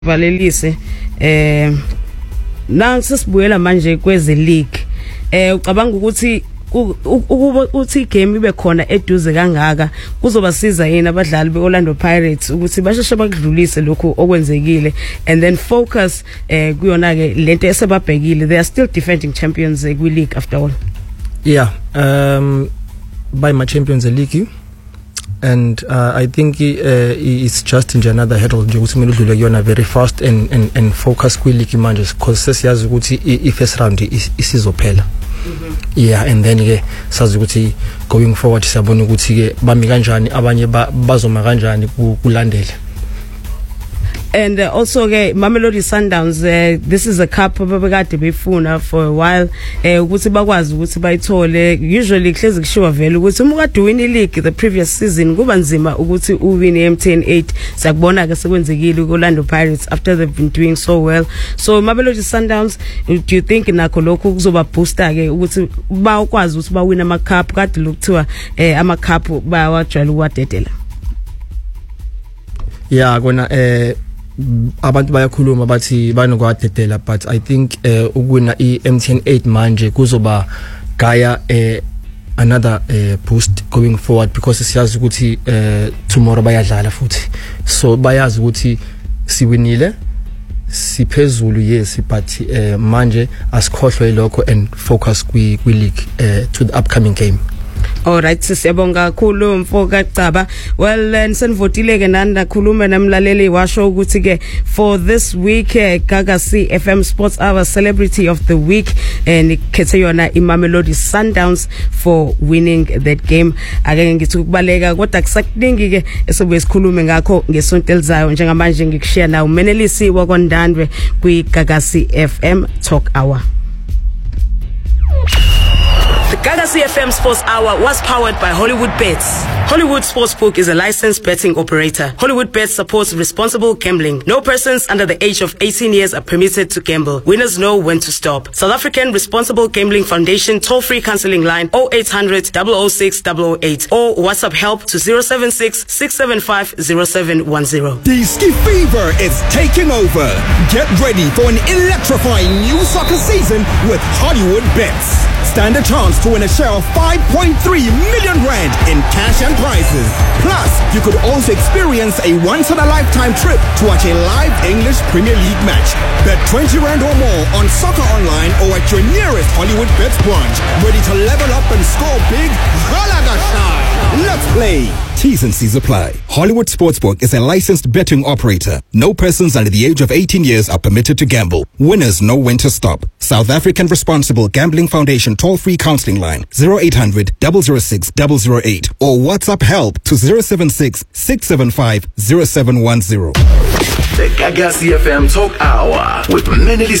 Valelise nang sesibuyela manje kweze league ucabanga ukuthi uthi game ibe khona eduze kangaka kuzobasiza yini abadlali beOrlando Pirates ukuthi basheshe bakudlulise lokho okwenzekile and then focus kuyona ke lento esebabhekile. They are still defending champions kwi league after all. By my champions league, and I think it's just in another hurdle nje ukuthi mina udlule kuyona very fast and focus kwi league manje because sesiyazi ukuthi I first round isizophela. And then ke sazi ukuthi going forward siyabona ukuthi ke bami kanjani abanye bazoma kanjani kulandela. And also Mamelodi Sundowns, this is a cup babekade befuna for a while ukuthi bakwazi ukuthi bayithole. Usually hlezi kushiwa vele ukuthi uma kade win league the previous season kuba nzima ukuthi uwin M10-8. Sakubona ke sekwenzekile kuOrlando Pirates after they've been doing so well. So Mamelodi Sundowns, do you think nakho lokho kuzoba booster ke ukuthi bakwazi ukuthi bawina ama cup kade lokuthiwa ama cup bawajwayela ukwadedela? Kona abantu bayakhuluma bathi banokwadedela, but I think ukuwina iM10-8 manje kuzoba gaya another boost going forward because siyazi ukuthi tomorrow bayadlala futhi, so bayazi ukuthi siwinile siphezulu yes, but manje asikhohlwe lokho and focus kwi league to the upcoming game. Alright, siyabonga kakhulu mfoka Caba. Well, nisenivotile ke nani nakhuluma namlaleli washo ukuthi ke for this week Gagasi FM Sports Hour Celebrity of the Week nikhethe yona iMamelodi Sundowns for winning that game. Ake ngithi ukubaleka kodwa kusakuningi ke esobe sikhulume ngakho ngesonto elizayo njengamanje ngikushiya nawo umenelisi wakwaNdandwe kwi Gagasi FM Talk Hour. The Gagasi FM Sports Hour was powered by Hollywood Bets. Hollywood Sportsbook is a licensed betting operator. Hollywood Bets supports responsible gambling. No persons under the age of 18 years are permitted to gamble. Winners know when to stop. South African Responsible Gambling Foundation toll-free counseling line 0800 006 008 or WhatsApp help to 076 675 0710. The ski fever is taking over. Get ready for an electrifying new soccer season with Hollywood Bets. Stand a chance to win a share of 5.3 million rand in cash and prizes. Plus, you could also experience a once-in-a-lifetime trip to watch a live English Premier League match. Bet 20 rand or more on soccer online or at your nearest Hollywood Bets branch. Ready to level up and score big? Let's play. T's and C's apply. Hollywood Sportsbook is a licensed betting operator. No persons under the age of 18 years are permitted to gamble. Winners know when to stop. South African Responsible Gambling Foundation toll-free counseling line 0800 006 008 or WhatsApp help to 076 675 0710. The Gagasi FM Talk Hour with Meneli